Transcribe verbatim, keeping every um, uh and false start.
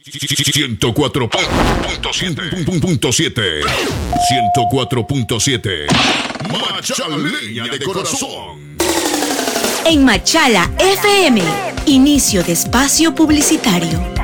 ciento cuatro punto siete. ciento cuatro punto siete. Machalía de corazón. En Machala F M, inicio de espacio publicitario.